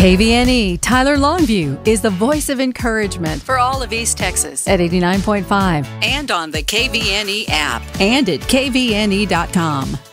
KVNE Tyler Longview is the voice of encouragement for all of East Texas at 89.5 and on the KVNE app and at kvne.com.